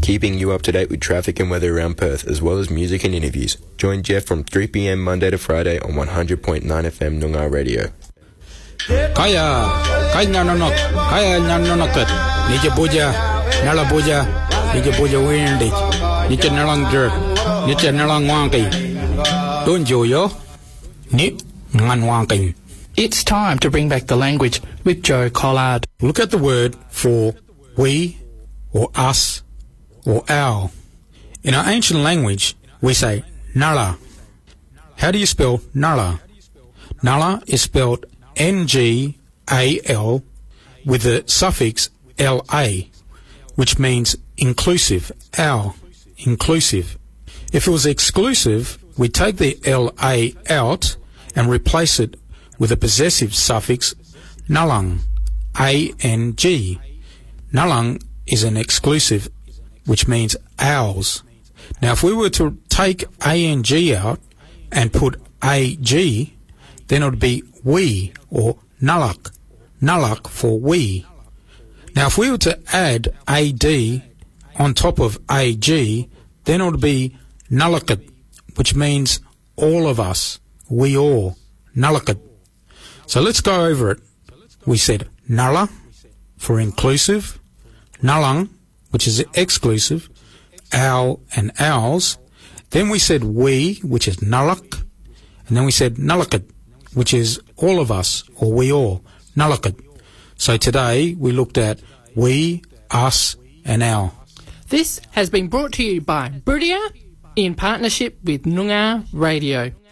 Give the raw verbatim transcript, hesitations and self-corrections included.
keeping you up to date with traffic and weather around Perth, as well as music and interviews. Join Jeff from three p m Monday to Friday on one hundred point nine F M Noongar Radio. Kaya, kaya nanonok, kaya nanonokot. Nije puja, nala puja, nije puja windy, nije nalang jerk, nije nalang wonky. Don't you yo? Ni ngan wonky. It's time to bring back the language with Joe Collard. Look at the word for we, or us, or our. In our ancient language, we say nala. How do you spell nala? Nala is spelled N G A L with the suffix L A, which means inclusive, our, inclusive. If it was exclusive, we take the L A out and replace it with a possessive suffix nalang, A N G. Nalang is an exclusive, which means ours. Now, if we were to take A N G out and put A G, then it would be we, or nalak, nalak for we. Now, if we were to add A D on top of A G, then it would be nalakat, which means all of us, we all, nalakat. So let's go over it. We said nala for inclusive, nalang, which is exclusive, our and ours. Then we said we, which is nalak, and then we said nalakat, which is all of us, or we all, nalakat. So today we looked at we, us, and our. This has been brought to you by Brudia in partnership with Noongar Radio.